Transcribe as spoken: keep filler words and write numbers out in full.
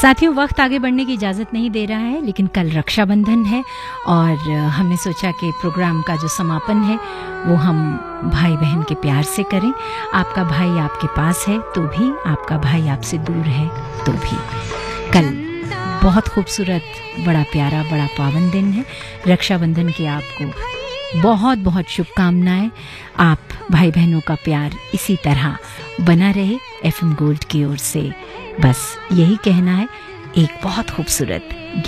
साथियों, वक्त आगे बढ़ने की इजाज़त नहीं दे रहा है, लेकिन कल रक्षाबंधन है और हमने सोचा कि प्रोग्राम का जो समापन है वो हम भाई बहन के प्यार से करें। आपका भाई आपके पास है तो भी, आपका भाई आपसे दूर है तो भी। कल बहुत खूबसूरत, बड़ा प्यारा, बड़ा पावन दिन है। रक्षाबंधन की आपको बहुत बहुत शुभकामनाएं। आप भाई बहनों का प्यार इसी तरह बना रहे। एफएम गोल्ड की ओर से बस यही कहना है। एक बहुत खूबसूरत